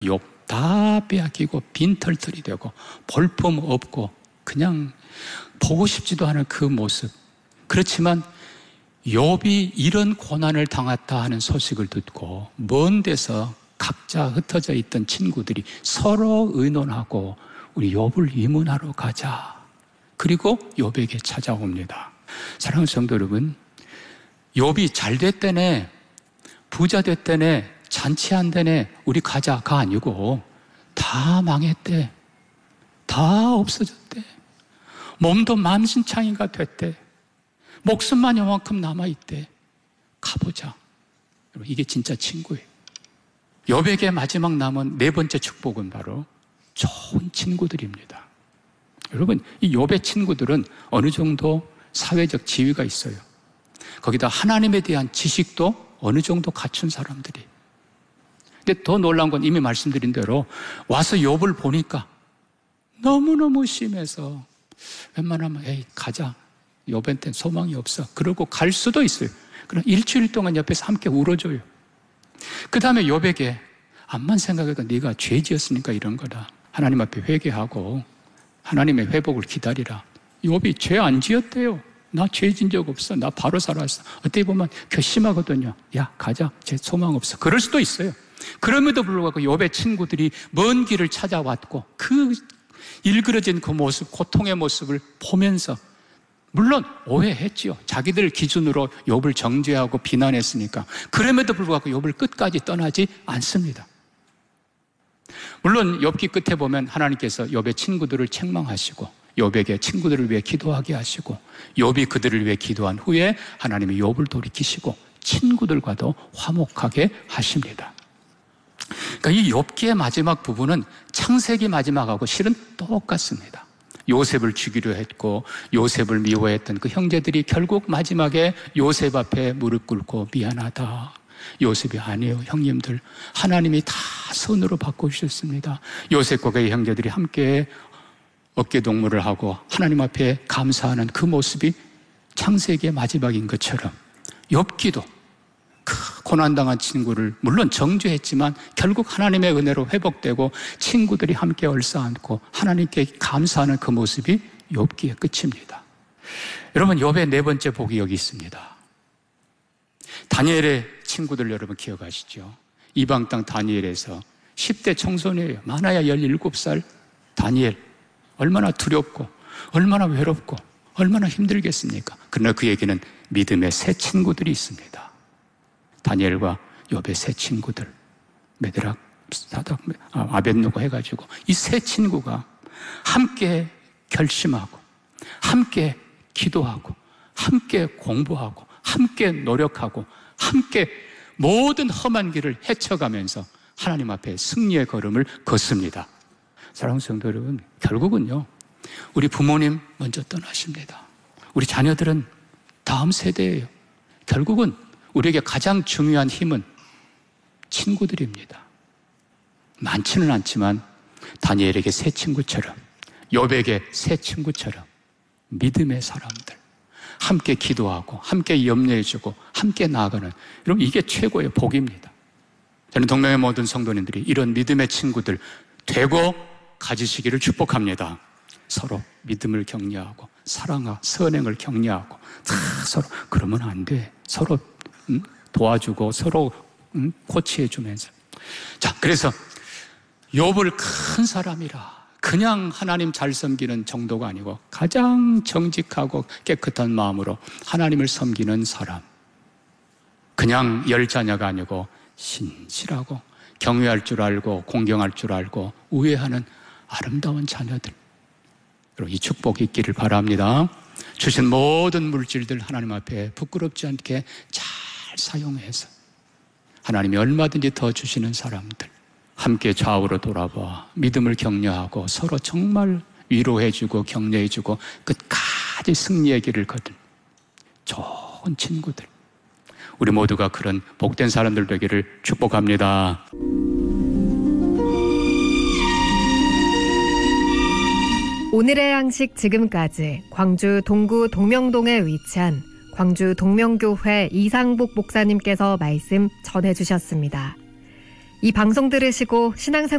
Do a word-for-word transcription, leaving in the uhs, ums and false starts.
욥 다 빼앗기고 빈털털이 되고 볼품 없고 그냥 보고 싶지도 않은 그 모습. 그렇지만 욥이 이런 고난을 당했다 하는 소식을 듣고 먼 데서 각자 흩어져 있던 친구들이 서로 의논하고 우리 욥을 위문하러 가자. 그리고 욥에게 찾아옵니다. 사랑하는 성도 여러분, 욥이 잘 됐다네, 부자 됐다네, 잔치한다네, 우리 가자가 아니고 다 망했대. 다 없어졌대. 몸도 만신창이가 됐대. 목숨만 요만큼 남아있대. 가보자. 이게 진짜 친구예요. 욥에게 마지막 남은 네 번째 축복은 바로 좋은 친구들입니다. 여러분, 이 욥의 친구들은 어느 정도 사회적 지위가 있어요. 거기다 하나님에 대한 지식도 어느 정도 갖춘 사람들이. 근데 더 놀라운 건 이미 말씀드린 대로 와서 욥을 보니까 너무너무 심해서 웬만하면 에이 가자, 욥한테는 소망이 없어, 그러고 갈 수도 있어요. 그럼 일주일 동안 옆에서 함께 울어줘요. 그 다음에 욥에게 암만 생각해도 네가 죄 지었으니까 이런 거다, 하나님 앞에 회개하고 하나님의 회복을 기다리라. 욥이 죄 안 지었대요. 나 죄 진 적 없어, 나 바로 살았어. 어떻게 보면 괘씸하거든요. 야 가자, 제 소망 없어. 그럴 수도 있어요. 그럼에도 불구하고 욥의 친구들이 먼 길을 찾아왔고 그 일그러진 그 모습, 고통의 모습을 보면서 물론 오해했지요. 자기들 기준으로 욥을 정죄하고 비난했으니까. 그럼에도 불구하고 욥을 끝까지 떠나지 않습니다. 물론 욥기 끝에 보면 하나님께서 욥의 친구들을 책망하시고 욥에게 친구들을 위해 기도하게 하시고 욥이 그들을 위해 기도한 후에 하나님이 욥을 돌이키시고 친구들과도 화목하게 하십니다. 그러니까 이 욥기의 마지막 부분은 창세기 마지막하고 실은 똑같습니다. 요셉을 죽이려 했고 요셉을 미워했던 그 형제들이 결국 마지막에 요셉 앞에 무릎 꿇고 미안하다. 요셉이 아니에요, 형님들. 하나님이 다 선으로 바꿔주셨습니다. 요셉과 그의 형제들이 함께 어깨동무를 하고 하나님 앞에 감사하는 그 모습이 창세기의 마지막인 것처럼 욥기도 그 고난당한 친구를 물론 정죄했지만 결국 하나님의 은혜로 회복되고 친구들이 함께 얼싸안고 하나님께 감사하는 그 모습이 욥기의 끝입니다. 여러분, 욥의 네 번째 복이 여기 있습니다. 다니엘의 친구들 여러분 기억하시죠? 이방 땅 다니엘에서 십 대 청소년이에요. 많아야 열일곱 살 다니엘. 얼마나 두렵고 얼마나 외롭고 얼마나 힘들겠습니까? 그러나 그에게는 믿음의 새 친구들이 있습니다. 다니엘과 욥의 새 친구들, 메드락, 사닥, 아벳노고 해가지고 이 새 친구가 함께 결심하고 함께 기도하고 함께 공부하고 함께 노력하고 함께 모든 험한 길을 헤쳐가면서 하나님 앞에 승리의 걸음을 걷습니다. 사랑하는 성도 여러분, 결국은요 우리 부모님 먼저 떠나십니다. 우리 자녀들은 다음 세대예요. 결국은 우리에게 가장 중요한 힘은 친구들입니다. 많지는 않지만 다니엘에게 새 친구처럼, 욥에게 새 친구처럼 믿음의 사람들, 함께 기도하고 함께 염려해주고 함께 나아가는, 여러분 이게 최고의 복입니다. 저는 동명의 모든 성도님들이 이런 믿음의 친구들 되고 가지시기를 축복합니다. 서로 믿음을 격려하고 사랑하고 선행을 격려하고 다 서로 그러면 안 돼. 서로 음, 도와주고 서로 음, 코치해주면서. 자, 그래서 욥을 큰 사람이라 그냥 하나님 잘 섬기는 정도가 아니고 가장 정직하고 깨끗한 마음으로 하나님을 섬기는 사람, 그냥 열 자녀가 아니고 신실하고 경외할 줄 알고 공경할 줄 알고 우애하는 아름다운 자녀들, 이 축복이 있기를 바랍니다. 주신 모든 물질들 하나님 앞에 부끄럽지 않게 잘 사용해서 하나님이 얼마든지 더 주시는 사람들, 함께 좌우로 돌아봐 믿음을 격려하고 서로 정말 위로해주고 격려해주고 끝까지 승리의 길을 걷은 좋은 친구들, 우리 모두가 그런 복된 사람들 되기를 축복합니다. 오늘의 양식 지금까지 광주 동구 동명동에 위치한 광주 동명교회 이상복 목사님께서 말씀 전해주셨습니다. 이 방송 들으시고 신앙생활